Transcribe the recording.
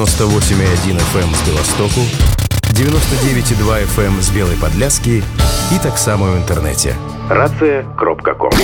98,1 FM з Білостоку, 99,2 FM з Білої Подляски і так само в інтернеті. Рація.ком.